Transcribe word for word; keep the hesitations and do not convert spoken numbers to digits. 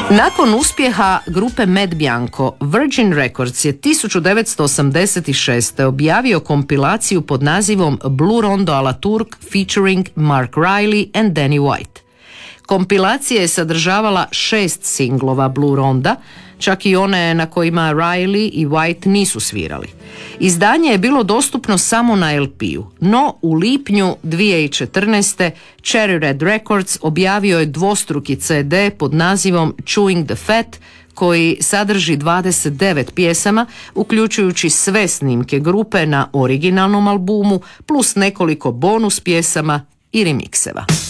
Nakon uspjeha grupe Mad Bianco, Virgin Records je tisuću devetsto osamdeset šeste. objavio kompilaciju pod nazivom Blue Rondo a la Turk featuring Mark Riley and Danny White. Kompilacija je sadržavala šest singlova Blue Ronda, čak i one na kojima Riley i White nisu svirali. Izdanje je bilo dostupno samo na el pe-u, no u lipnju dvije tisuće četrnaeste. Cherry Red Records objavio je dvostruki ce de pod nazivom Chewing the Fat, koji sadrži dvadeset devet pjesama, uključujući sve snimke grupe na originalnom albumu, plus nekoliko bonus pjesama i remikseva.